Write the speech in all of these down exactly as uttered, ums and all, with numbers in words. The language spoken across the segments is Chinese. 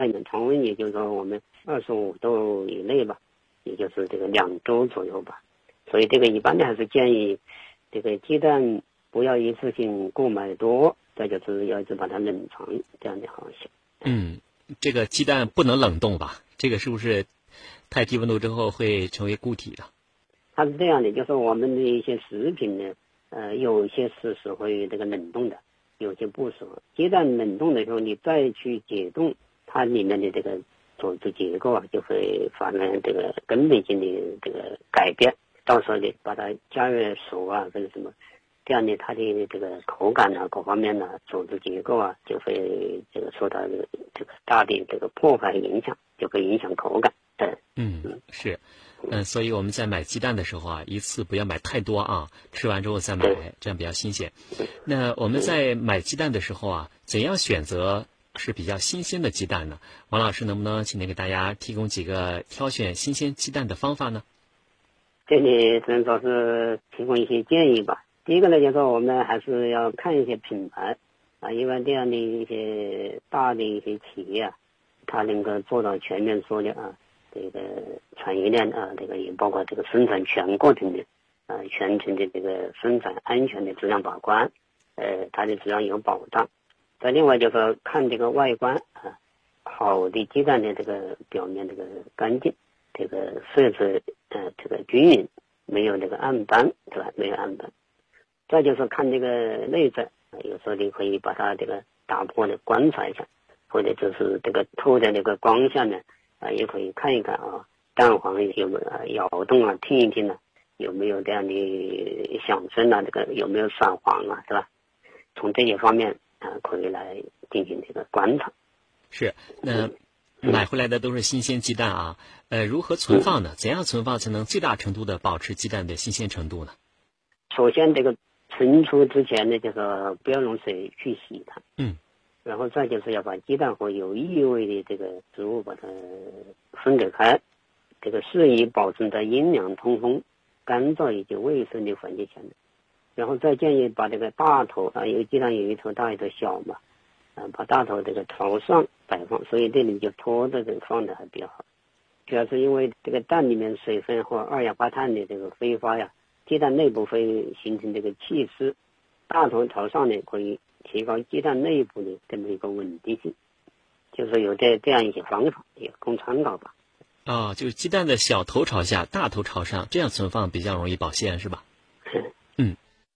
面，常温也就是说我们二十五度以内吧，也就是这个两周左右吧。所以这个一般的还是建议这个鸡蛋不要一次性购买多，再就是要是把它冷藏，这样的好些。 嗯，这个鸡蛋不能冷冻吧？这个是不是太低温度之后会成为固体的？ 它是这样的，就是我们的一些食品呢，呃，有些是适合于这个冷冻的，有些不适合。鸡蛋冷冻的时候，你再去解冻，它里面的这个组织结构啊，就会发生这个根本性的这个改变。到时候你把它加热熟啊，或者什么，这样的它的这个口感啊，各方面呢、啊，组织结构啊，就会这个受到这个这个大的这个破坏影响，就会影响口感。对， 嗯，是。嗯，所以我们在买鸡蛋的时候啊，一次不要买太多啊，吃完之后再买，这样比较新鲜。那我们在买鸡蛋的时候啊，怎样选择是比较新鲜的鸡蛋呢？王老师能不能请您给大家提供几个挑选新鲜鸡蛋的方法呢？ 这里只能说是提供一些建议吧。第一个呢，就是说我们还是要看一些品牌啊，因为这样的一些大的一些企业啊，它能够做到全面缩量啊。这个产业链啊，这个也包括这个生产全过程的啊，全程的这个生产安全的质量把关，呃，它的质量有保障。再另外就是看这个外观啊，好的鸡蛋的这个表面这个干净，这个色泽呃这个均匀，没有这个暗斑，对吧？没有暗斑。再就是看这个内在，有时候你可以把它这个打破的观察一下，或者就是这个透在这个光下面。啊，也可以看一看啊，蛋黄有没有摇动啊，听一听啊，有没有这样的响声啊，这个有没有闪黄啊，是吧？从这些方面啊，可以来进行这个观察。 是，那买回来的都是新鲜鸡蛋啊，呃，如何存放呢？怎样存放才能最大程度的保持鸡蛋的新鲜程度呢？ 首先，这个存储之前呢，就是不要用水去洗它。 嗯。 然后再就是要把鸡蛋和有异味的这个植物把它分隔开，这个适宜保存在阴凉、通风、干燥以及卫生的环境下面。然后再建议把这个大头啊，因为鸡蛋有一头大一头小嘛，啊，把大头这个朝上摆放，所以这里就拖着这个放的还比较好。主要是因为这个蛋里面水分或二氧化碳的这个挥发呀，鸡蛋内部会形成这个气丝，大头朝上呢可以提高鸡蛋内部的这么一个稳定性，就是有这这样一些方法，也供参考吧。 哦，就是鸡蛋的小头朝下，大头朝上，这样存放比较容易保鲜，是吧？嗯。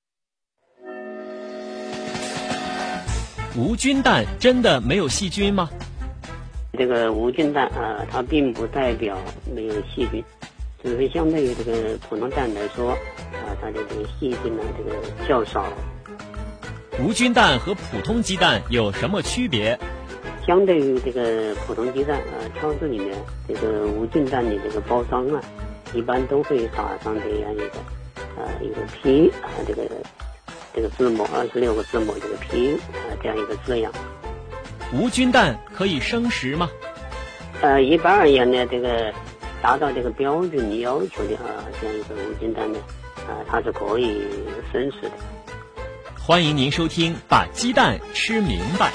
无菌蛋真的没有细菌吗？ 这个无菌蛋啊，它并不代表没有细菌，只是相对于这个普通蛋来说啊，它的这个细菌呢，这个较少。 无菌蛋和普通鸡蛋有什么区别？ 相对于这个普通鸡蛋啊，超市里面这个无菌蛋的这个包装啊，一般都会打上这样一个啊一个 P 啊这个这个字母二十六个字母这个 P 啊这样一个字样。 无菌蛋可以生食吗？ 呃，一般而言呢，这个达到这个标准要求的啊，这样一个无菌蛋呢，啊，它是可以生食的。 欢迎您收听《把鸡蛋吃明白》。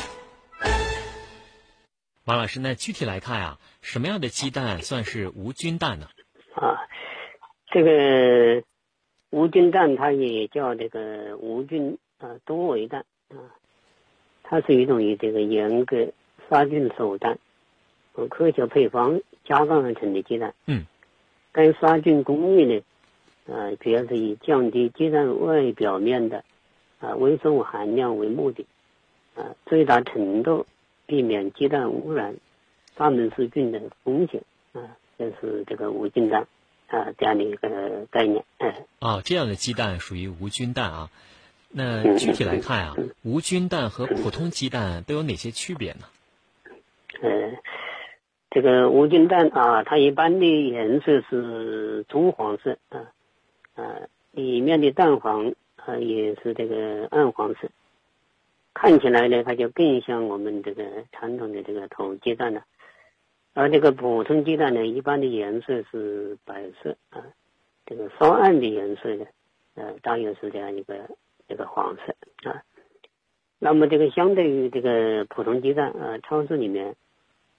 王老师，那具体来看啊，什么样的鸡蛋算是无菌蛋呢？ 啊，这个无菌蛋它也叫这个无菌啊多维蛋啊，它是一种以这个严格杀菌手段和科学配方加工而成的鸡蛋。 嗯， 该杀菌工艺呢，呃，主要是以降低鸡蛋外表面的啊微生物含量为目的，啊，最大程度避免鸡蛋污染沙门氏菌的风险啊，这是这个无菌蛋啊这样的一个概念。哎， 哦，这样的鸡蛋属于无菌蛋啊。那具体来看啊， 嗯、 无菌蛋和普通鸡蛋都有哪些区别呢？ 呃，这个无菌蛋啊，它一般的颜色是棕黄色啊，啊，里面的蛋黄啊也是这个暗黄色，看起来呢，它就更像我们这个传统的这个土鸡蛋了。而这个普通鸡蛋呢，一般的颜色是白色啊，这个稍暗的颜色呢，呃，大约是这样一个这个黄色啊。那么这个相对于这个普通鸡蛋啊，超市里面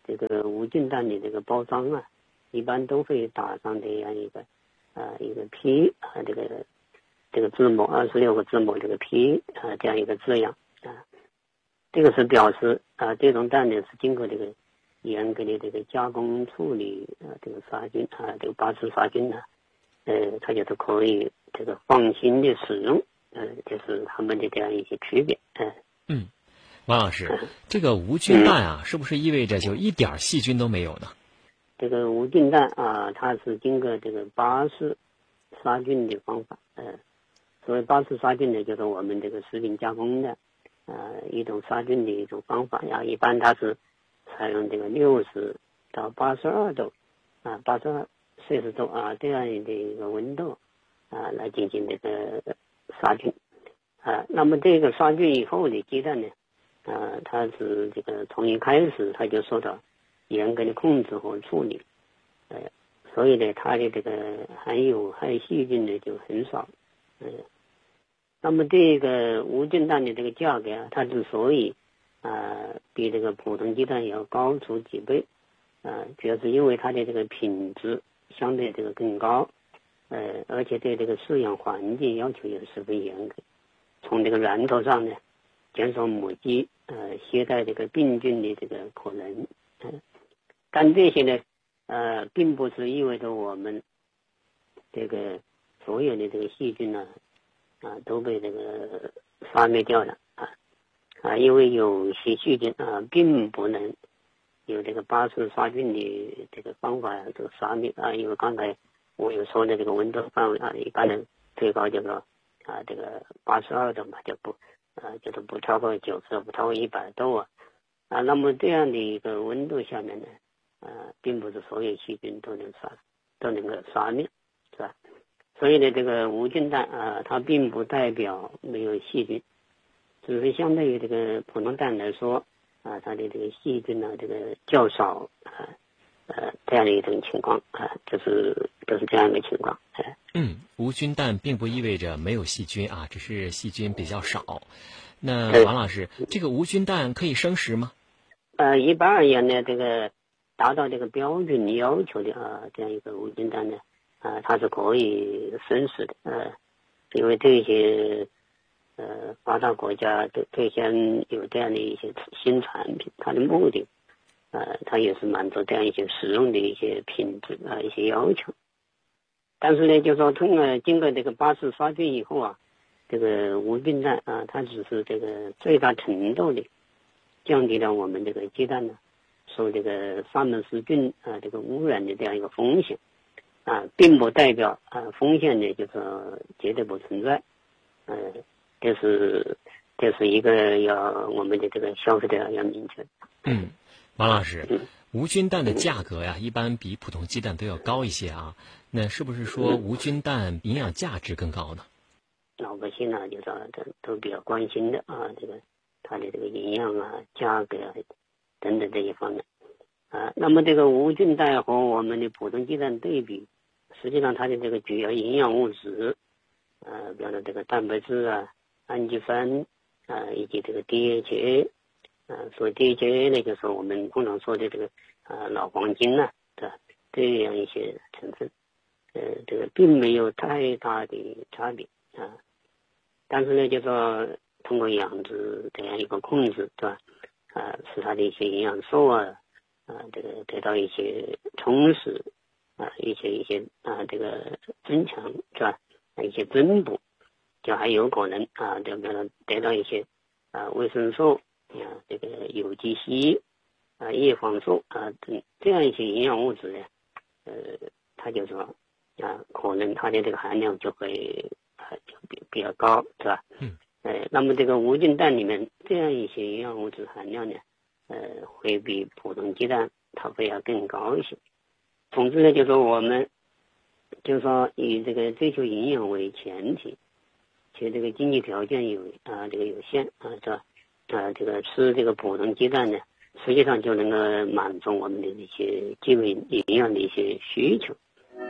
这个无菌蛋的这个包装啊，一般都会打上这样一个啊一个 P 啊这个这个字母二十六个字母这个 P 啊这样一个字样啊，这个是表示啊这种蛋呢是经过这个严格的这个加工处理啊这个杀菌啊这个八次杀菌呢、啊，呃它就是可以这个放心的使用，呃就是它们的这样一些区别，嗯、呃、 嗯。王老师，这个无菌蛋啊，是不是意味着就一点细菌都没有呢？ 这个无菌蛋啊，它是经过这个八次杀菌的方法，呃，所谓八次杀菌呢，就是我们这个食品加工的呃一种杀菌的一种方法呀。一般它是采用这个六十到八十二度啊，八十二摄氏度啊这样的一个温度啊来进行这个杀菌啊。那么这个杀菌以后的鸡蛋呢？啊，它是这个从一开始它就受到严格的控制和处理，呃，所以呢，它的这个含有害细菌呢就很少，呃，那么这个无菌蛋的这个价格啊，它之所以啊比这个普通鸡蛋要高出几倍，啊，主要是因为它的这个品质相对这个更高，呃，而且对这个饲养环境要求也十分严格，从这个源头上呢。减少母鸡呃携带这个病菌的这个可能，呃、但这些呢呃并不是意味着我们这个所有的这个细菌呢啊都被这个杀灭掉了啊啊，因为有些细菌啊并不能有这个八次杀菌的这个方法这个杀灭啊，因为刚才我有说的这个温度范围啊，一般人最高就是说啊这个八十二度嘛，就不。啊，就是不超过九十，不超过一百度啊，啊，那么这样的一个温度下面呢，啊，并不是所有细菌都能杀，都能够杀灭，是吧？所以呢，这个无菌蛋啊，它并不代表没有细菌，只是相对于这个普通蛋来说，啊，它的这个细菌呢，这个较少啊，呃，这样的一种情况啊，就是就是这样一个情况，哎。 嗯，无菌蛋并不意味着没有细菌啊，只是细菌比较少。那王老师，这个无菌蛋可以生食吗？ 呃，一般而言呢，这个达到这个标准要求的啊，这样一个无菌蛋呢，啊，它是可以生食的，呃，因为这些呃发达国家对对像有这样的一些新产品，它的目的，呃，它也是满足这样一些使用的一些品质啊一些要求。但是呢，就说通过经过这个八次杀菌以后啊，这个无菌蛋啊，它只是这个最大程度的降低了我们这个鸡蛋呢受这个沙门氏菌啊这个污染的这样一个风险啊，并不代表啊风险呢就是绝对不存在，呃，这是这是一个要我们的这个消费者要明确。 嗯，王老师。嗯无菌蛋的价格呀，一般比普通鸡蛋都要高一些啊。那是不是说无菌蛋营养价值更高呢？ 老百姓呢，就是都都比较关心的啊，这个它的这个营养啊、价格啊等等这一方面啊。那么这个无菌蛋和我们的普通鸡蛋对比，实际上它的这个主要营养物质，呃，比方说这个蛋白质啊、氨基酸啊，以及这个 D H A。啊，所以 D H A 呢，就是我们通常说的这个啊老黄金呐、啊，对吧？这样一些成分，呃，这个并没有太大的差别啊。但是呢，就说通过养殖这样一个控制，对吧？啊，使它的一些营养素啊，啊，这个得到一些充实啊，一些一些啊，这个增强，是吧？啊，一些增补，就还有可能啊，就比如说得到一些啊维生素。啊，这个有机硒啊、叶黄素啊等这样一些营养物质呢，呃，它就说啊，可能它的这个含量就会啊就比比较高，是吧？ 嗯。 呃，那么这个无菌蛋里面这样一些营养物质含量呢，呃，会比普通鸡蛋它会要更高一些。总之呢，就说我们就说以这个追求营养为前提，其实这个经济条件有啊这个有限啊，是吧？啊，这个吃这个普通鸡蛋呢，实际上就能够满足我们的一些基本营养的一些需求。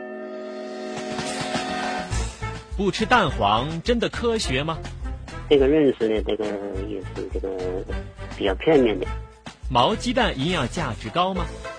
不吃蛋黄真的科学吗？ 这个认识呢，这个也是这个比较片面的。 毛鸡蛋营养价值高吗？